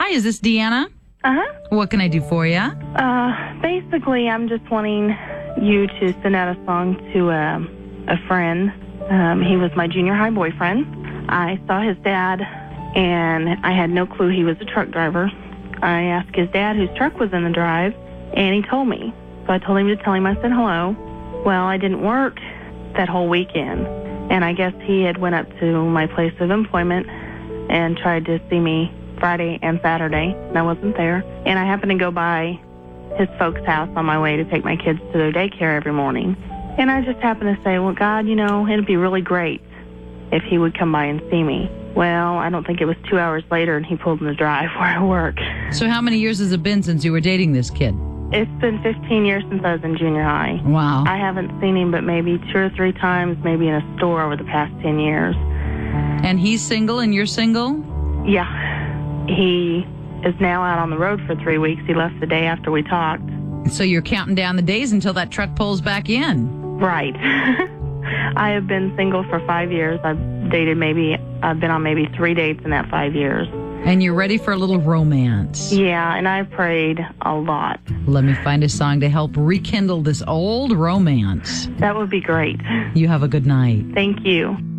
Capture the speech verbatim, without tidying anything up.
is this Deanna? Uh-huh. What can I do for you? Uh, basically, I'm just wanting you to send out a song to a, a friend. Um, he was my junior high boyfriend. I saw his dad, and I had no clue he was a truck driver. I asked his dad whose truck was in the drive, and he told me. So I told him to tell him I said hello. Well, I didn't work that whole weekend, and I guess he had went up to my place of employment and tried to see me Friday and Saturday, and I wasn't there. And I happened to go by his folks' house on my way to take my kids to their daycare every morning. And I just happened to say, well, God, you know, it'd be really great if he would come by and see me. Well, I don't think it was two hours later, and he pulled in the drive where I work. So how many years has it been since you were dating this kid? It's been fifteen years since I was in junior high. Wow. I haven't seen him but maybe two or three times, maybe in a store over the past ten years. And he's single and you're single? Yeah. He is now out on the road for three weeks. He left the day after we talked. So you're counting down the days until that truck pulls back in. Right. I have been single for five years. I've dated maybe, I've been on maybe three dates in that five years. And you're ready for a little romance. Yeah, and I've prayed a lot. Let me find a song to help rekindle this old romance. That would be great. You have a good night. Thank you.